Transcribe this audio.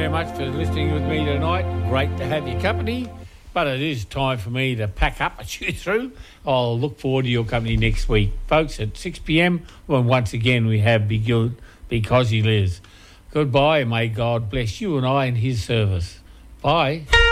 Very much for listening with me tonight. Great to have your company. But it is time for me to pack up and shoot through. I'll look forward to your company next week. Folks, at 6 p.m, when once again we have Be Good Because He Lives. Goodbye, and may God bless you and I in his service. Bye.